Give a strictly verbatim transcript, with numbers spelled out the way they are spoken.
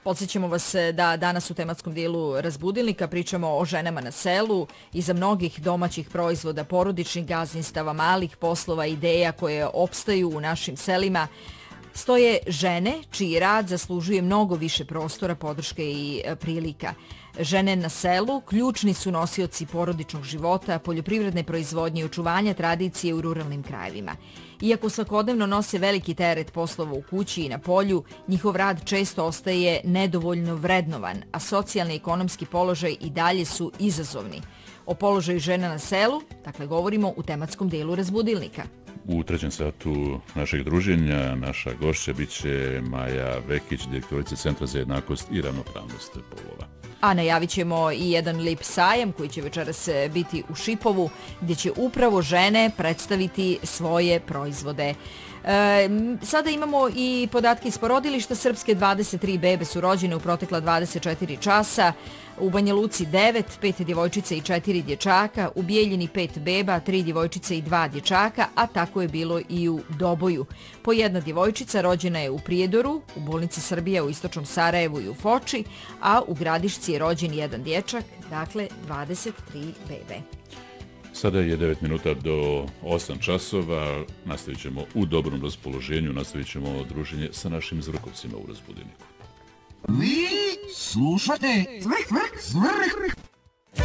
Podsjećamo vas da danas u tematskom dijelu Razbudilnika pričamo o ženama na selu. Iza mnogih domaćih proizvoda, porodičnih gazdinstava, malih poslova, ideja koje opstaju u našim selima, stoje žene čiji rad zaslužuje mnogo više prostora, podrške i prilika. Žene na selu ključni su nosioci porodičnog života, poljoprivredne proizvodnje i očuvanja tradicije u ruralnim krajevima. Iako svakodnevno nose veliki teret poslova u kući i na polju, njihov rad često ostaje nedovoljno vrednovan, a socijalni i ekonomski položaj i dalje su izazovni. O položaju žena na selu, dakle, govorimo u tematskom dijelu Razbudilnika. U trećem satu našeg druženja naša gošća biće Maja Vekić, direktorica Centra za jednakost i ravnopravnost polova. A najavit ćemo i jedan lip sajam koji će večeras biti u Šipovu, gdje će upravo žene predstaviti svoje proizvode. E, sada imamo i podatke iz porodilišta. Srpske dvadeset tri bebe su rođene u protekla dvadeset četiri časa, u Banja Luci devet, pet djevojčica i četiri dječaka, u Bijeljini pet beba, tri djevojčice i dva dječaka, a tako je bilo i u Doboju. Po jedna djevojčica rođena je u Prijedoru, u bolnici Srbija u istočnom Sarajevu i u Foči, a u Gradišci je rođen jedan dječak, dakle dvadeset tri bebe. Sada je devet minuta do osam časova, nastavit ćemo u dobrom raspoloženju, nastavit ćemo druženje sa našim zvrkovcima u Razbudilniku. Vi slušate Zvrk, Zvrk, Zvrk.